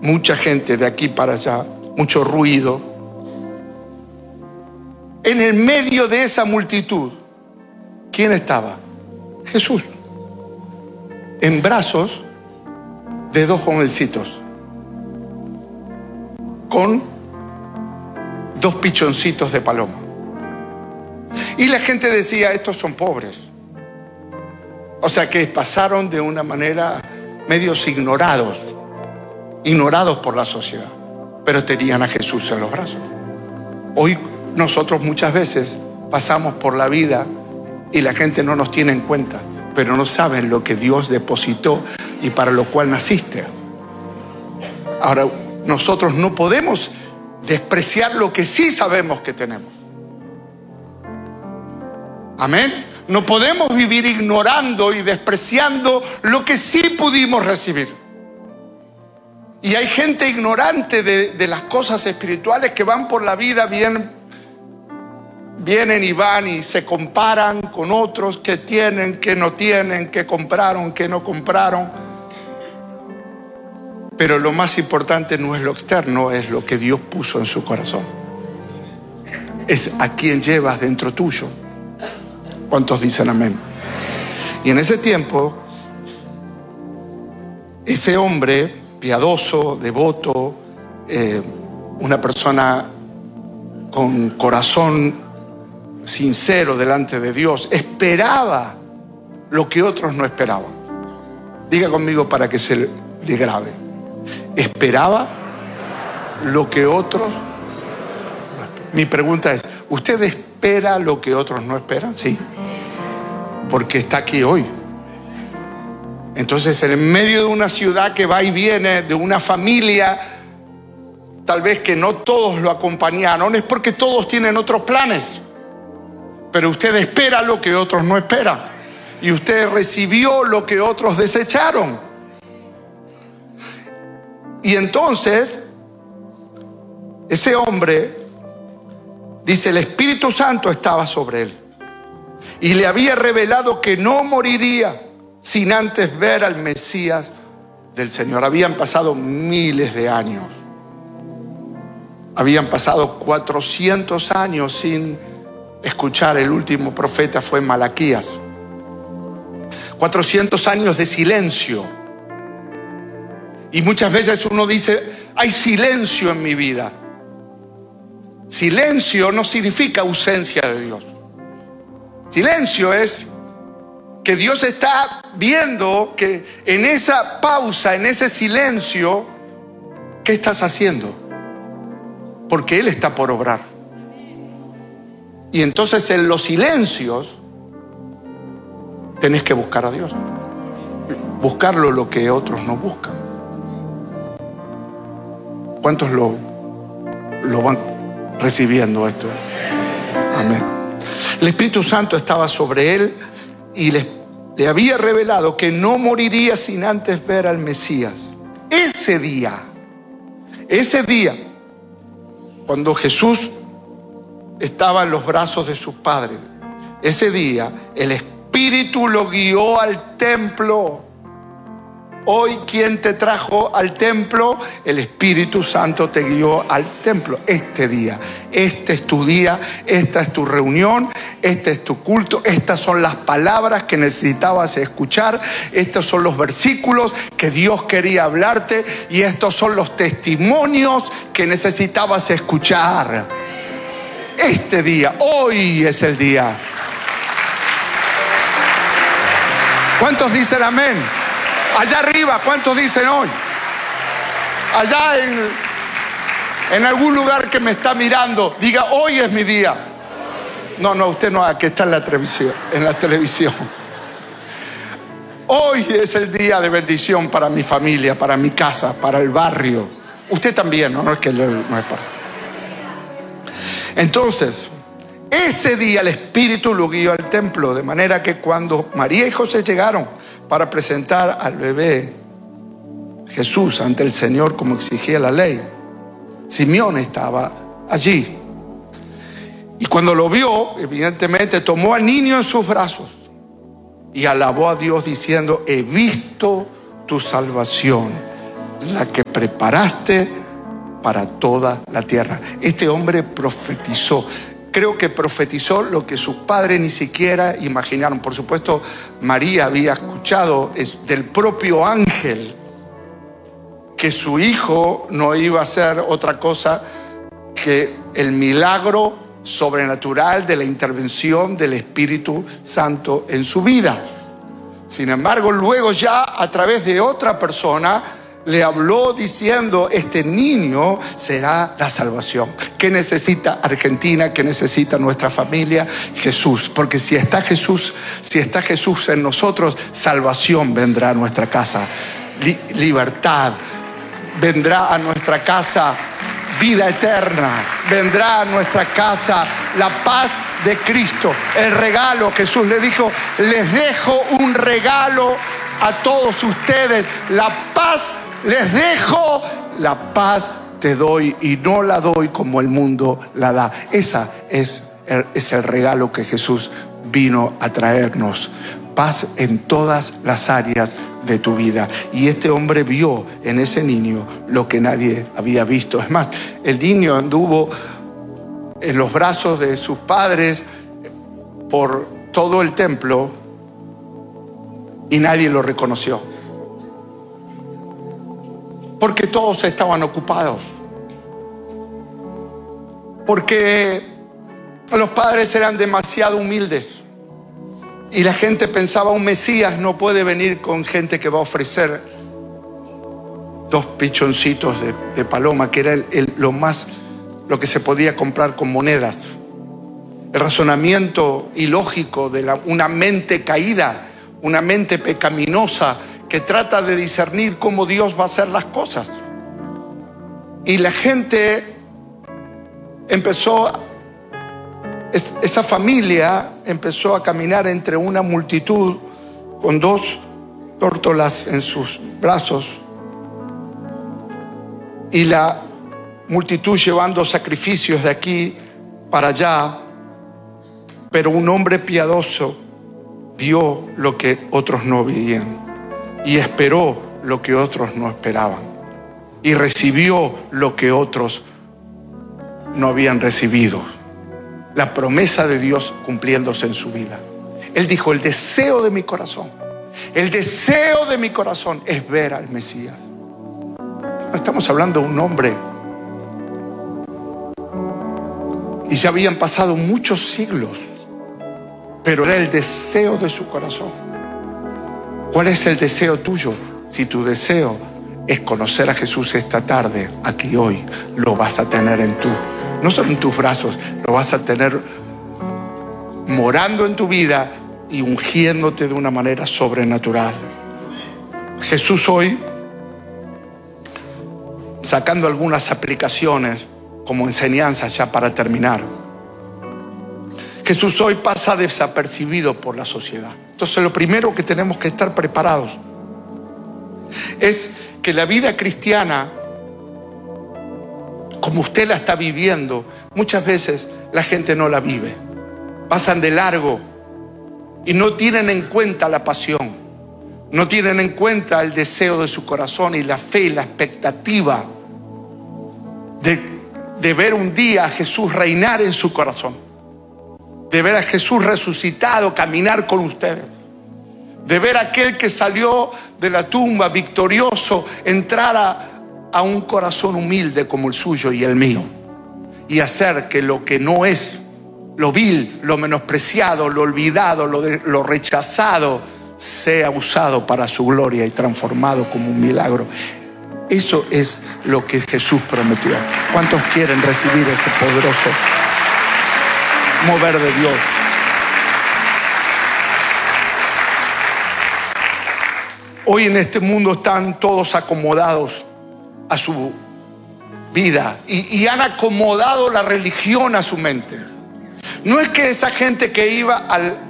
mucha gente de aquí para allá, mucho ruido. En el medio de esa multitud, ¿quién estaba? Jesús, en brazos de dos jovencitos, con dos pichoncitos de paloma. Y la gente decía, estos son pobres. O sea que pasaron de una manera medios ignorados por la sociedad, pero tenían a Jesús en los brazos. Hoy nosotros muchas veces pasamos por la vida y la gente no nos tiene en cuenta, pero no saben lo que Dios depositó y para lo cual naciste. Ahora, nosotros no podemos despreciar lo que sí sabemos que tenemos. Amén. No podemos vivir ignorando y despreciando lo que sí pudimos recibir. Y hay gente ignorante de las cosas espirituales que van por la vida, vienen y van y se comparan con otros que tienen, que no tienen, que compraron, que no compraron. Pero lo más importante no es lo externo, es lo que Dios puso en su corazón. Es a quien llevas dentro tuyo. ¿Cuántos dicen amén? Y en ese tiempo, ese hombre piadoso, devoto, una persona con corazón sincero delante de Dios, esperaba lo que otros no esperaban. Diga conmigo para que se le grabe. Esperaba lo que otros. Mi pregunta es, ¿usted espera lo que otros no esperan? Sí, porque está aquí hoy. Entonces, en medio de una ciudad que va y viene, de una familia, tal vez que no todos lo acompañaron, es porque todos tienen otros planes. Pero usted espera lo que otros no esperan. Y usted recibió lo que otros desecharon. Y entonces, ese hombre, dice, el Espíritu Santo estaba sobre él. Y le había revelado que no moriría sin antes ver al Mesías del Señor. Habían pasado miles de años. Habían pasado 400 años sin escuchar. El último profeta fue Malaquías. 400 años de silencio. Y muchas veces uno dice, hay silencio en mi vida. Silencio no significa ausencia de Dios. Silencio es que Dios está viendo que en esa pausa, en ese silencio, ¿qué estás haciendo? Porque Él está por obrar. Y entonces en los silencios tenés que buscar a Dios. Buscarlo lo que otros no buscan. ¿Cuántos lo van recibiendo esto? Amén. El Espíritu Santo estaba sobre él y le había revelado que no moriría sin antes ver al Mesías. Ese día, cuando Jesús estaba en los brazos de sus padres, ese día el Espíritu lo guió al templo. Hoy, ¿quién te trajo al templo? El Espíritu Santo te guió al templo. Este día, este es tu día, esta es tu reunión, este es tu culto, estas son las palabras que necesitabas escuchar, estos son los versículos que Dios quería hablarte y estos son los testimonios que necesitabas escuchar. Este día, hoy es el día. ¿Cuántos dicen amén? Allá arriba, ¿cuántos dicen hoy? Allá en algún lugar que me está mirando, diga, hoy es mi día. No, usted no, que está en la televisión. Hoy es el día de bendición para mi familia, para mi casa, para el barrio. Usted también, no es que no es para. Entonces, ese día el Espíritu lo guió al templo, de manera que cuando María y José llegaron para presentar al bebé Jesús ante el Señor como exigía la ley, Simeón estaba allí. Y cuando lo vio, evidentemente tomó al niño en sus brazos y alabó a Dios diciendo, he visto tu salvación, la que preparaste para toda la tierra. Este hombre profetizó. Creo que profetizó lo que sus padres ni siquiera imaginaron. Por supuesto, María había escuchado del propio ángel que su hijo no iba a ser otra cosa que el milagro sobrenatural de la intervención del Espíritu Santo en su vida. Sin embargo, luego ya a través de otra persona le habló diciendo: este niño será la salvación. ¿Qué necesita Argentina? ¿Qué necesita nuestra familia? Jesús. Porque si está Jesús en nosotros, salvación vendrá a nuestra casa. Libertad. Vendrá a nuestra casa vida eterna. Vendrá a nuestra casa la paz de Cristo. El regalo, Jesús le dijo: les dejo un regalo a todos ustedes. La paz les dejo, la paz te doy, y no la doy como el mundo la da. Esa es el regalo que Jesús vino a traernos. Paz en todas las áreas de tu vida. Y este hombre vio en ese niño lo que nadie había visto. Es más, el niño anduvo en los brazos de sus padres por todo el templo y nadie lo reconoció, porque todos estaban ocupados, porque los padres eran demasiado humildes. Y la gente pensaba: un Mesías no puede venir con gente que va a ofrecer 2 pichoncitos de paloma, que era lo que se podía comprar con monedas. El razonamiento ilógico de una mente caída, una mente pecaminosa que trata de discernir cómo Dios va a hacer las cosas. Y la gente esa familia empezó a caminar entre una multitud con 2 tórtolas en sus brazos, y la multitud llevando sacrificios de aquí para allá. Pero un hombre piadoso vio lo que otros no veían y esperó lo que otros no esperaban, y recibió lo que otros no habían recibido. La promesa de Dios cumpliéndose en su vida. Él dijo: el deseo de mi corazón es ver al Mesías. No estamos hablando de un hombre, y ya habían pasado muchos siglos, pero era el deseo de su corazón. ¿Cuál es el deseo tuyo? Si tu deseo es conocer a Jesús esta tarde, aquí hoy, lo vas a tener no solo en tus brazos, lo vas a tener morando en tu vida y ungiéndote de una manera sobrenatural. Jesús hoy, sacando algunas aplicaciones como enseñanza ya para terminar, Jesús hoy pasa desapercibido por la sociedad. Entonces, lo primero que tenemos que estar preparados es que la vida cristiana, como usted la está viviendo, muchas veces la gente no la vive. Pasan de largo y no tienen en cuenta la pasión, no tienen en cuenta el deseo de su corazón y la fe y la expectativa de ver un día a Jesús reinar en su corazón, de ver a Jesús resucitado caminar con ustedes, de ver a aquel que salió de la tumba victorioso entrar a un corazón humilde como el suyo y el mío, y hacer que lo que no es, lo vil, lo menospreciado, lo olvidado, lo rechazado, sea usado para su gloria y transformado como un milagro. Eso es lo que Jesús prometió. ¿Cuántos quieren recibir ese poderoso mover de Dios? Hoy en este mundo están todos acomodados a su vida y han acomodado la religión a su mente. No es que esa gente que iba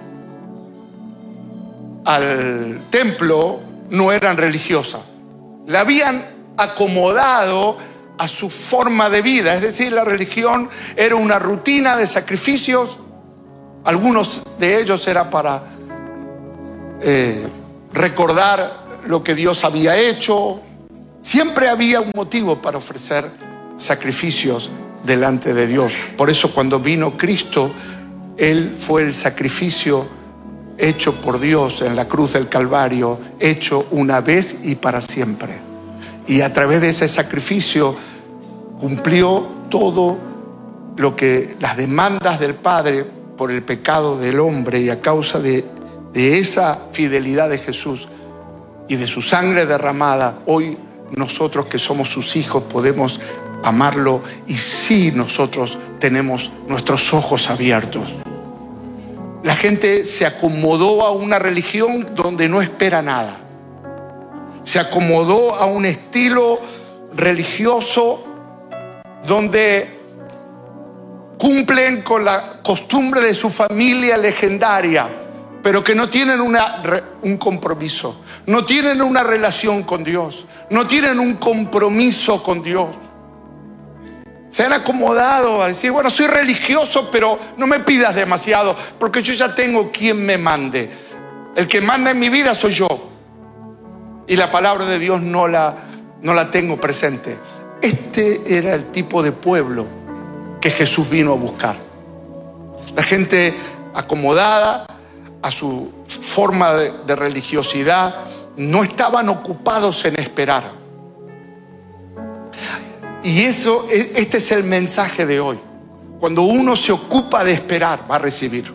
al templo no eran religiosas, la habían acomodado a su forma de vida. Es decir, la religión era una rutina de sacrificios. Algunos de ellos era para recordar lo que Dios había hecho, Siempre había un motivo para ofrecer sacrificios delante de Dios. Por eso cuando vino Cristo, Él fue el sacrificio hecho por Dios en la cruz del Calvario, hecho una vez y para siempre. Y a través de ese sacrificio cumplió todo lo que las demandas del Padre por el pecado del hombre, y a causa de esa fidelidad de Jesús y de su sangre derramada, hoy nosotros que somos sus hijos podemos amarlo, y sí, nosotros tenemos nuestros ojos abiertos. La gente se acomodó a una religión donde no espera nada. Se acomodó a un estilo religioso donde cumplen con la costumbre de su familia legendaria, pero que no tienen un compromiso, no tienen una relación con Dios, no tienen un compromiso con Dios. Se han acomodado a decir, bueno, soy religioso, pero no me pidas demasiado, porque yo ya tengo quien me mande. El que manda en mi vida soy yo. Y la palabra de Dios no la tengo presente. Este era el tipo de pueblo que Jesús vino a buscar. La gente acomodada a su forma de religiosidad, no estaban ocupados en esperar. Y este es el mensaje de hoy. Cuando uno se ocupa de esperar, va a recibir.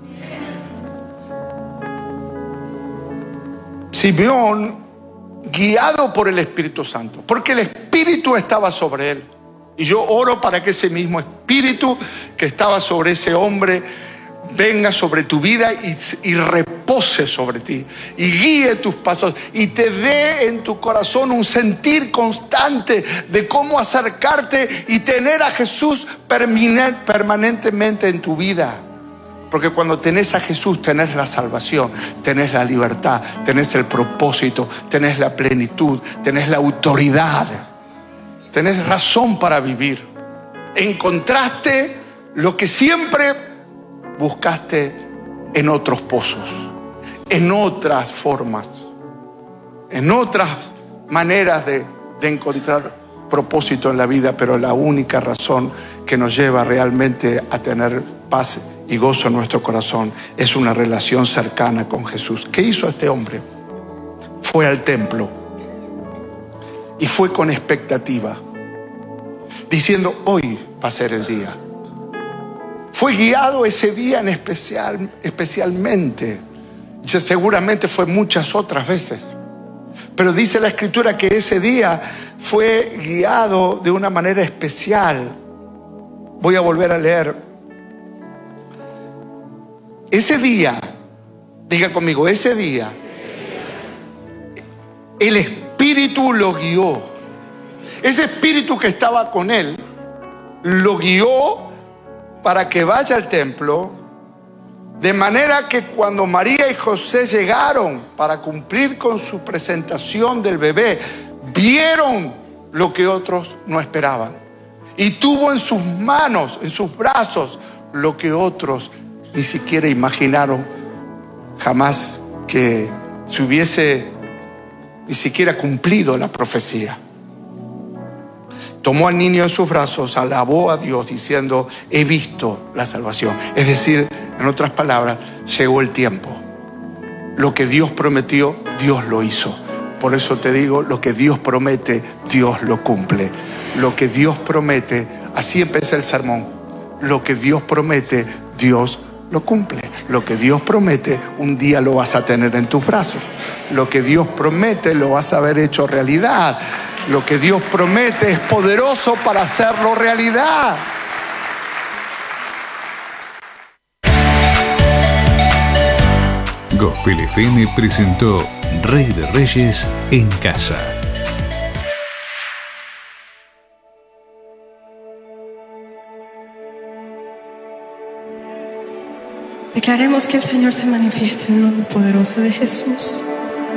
Simeón, guiado por el Espíritu Santo, porque el Espíritu estaba sobre él. Y yo oro para que ese mismo Espíritu que estaba sobre ese hombre venga sobre tu vida y repose sobre ti, y guíe tus pasos, y te dé en tu corazón un sentir constante de cómo acercarte y tener a Jesús permanentemente en tu vida. Porque cuando tenés a Jesús, tenés la salvación, tenés la libertad, tenés el propósito, tenés la plenitud, tenés la autoridad, tenés razón para vivir. Encontraste lo que siempre buscaste en otros pozos, en otras formas, en otras maneras de encontrar propósito en la vida, pero la única razón que nos lleva realmente a tener paz y gozo en nuestro corazón es una relación cercana con Jesús. ¿Qué hizo este hombre? Fue al templo y fue con expectativa, diciendo, hoy va a ser el día. Fue guiado ese día en especialmente. Seguramente fue muchas otras veces. Pero dice la Escritura que ese día fue guiado de una manera especial. Voy a volver a leer. Ese día, diga conmigo, ese día, el Espíritu lo guió. Ese Espíritu que estaba con él, lo guió para que vaya al templo, de manera que cuando María y José llegaron para cumplir con su presentación del bebé, vieron lo que otros no esperaban, y tuvo en sus manos, en sus brazos, lo que otros ni siquiera imaginaron jamás que se hubiese ni siquiera cumplido la profecía. Tomó al niño en sus brazos, alabó a Dios diciendo, he visto la salvación. Es decir, en otras palabras, llegó el tiempo. Lo que Dios prometió, Dios lo hizo. Por eso te digo, lo que Dios promete, Dios lo cumple. Lo que Dios promete, así empieza el sermón. Lo que Dios promete, Dios lo cumple. Lo que Dios promete, un día lo vas a tener en tus brazos. Lo que Dios promete, lo vas a ver hecho realidad. Lo que Dios promete es poderoso para hacerlo realidad. Gospel FM presentó Rey de Reyes en casa. Declaremos que el Señor se manifieste en el nombre poderoso de Jesús.